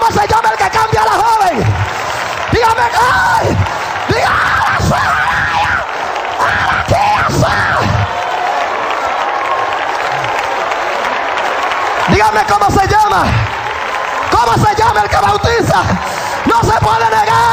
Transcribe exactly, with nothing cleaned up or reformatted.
se llama el que cambia a la joven? Dígame, ¡ay! Dígame, dígame cómo se llama. ¿Cómo se llama el que bautiza? No se puede negar.